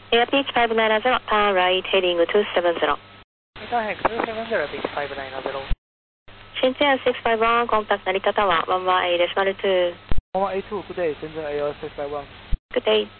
Air Peach 590, turn right heading 270. Turn 270, Peach 590. Shenzhen 651, contact Narita Tower, 11A decimal 2. 11A2, good day, Shenzhen AL 651. Good day.